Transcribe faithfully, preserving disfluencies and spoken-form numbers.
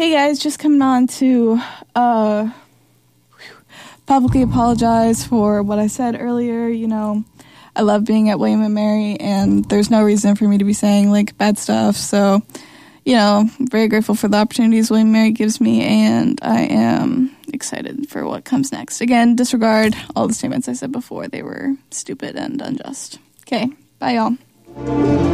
Hey guys, just coming on to uh, publicly apologize for what I said earlier. You know, I love being at William and Mary, and there's no reason for me to be saying, like, bad stuff. So, you know, I'm very grateful for the opportunities William and Mary gives me, and I am excited for what comes next. Again, disregard all the statements I said before. They were stupid and unjust. Okay, bye, y'all.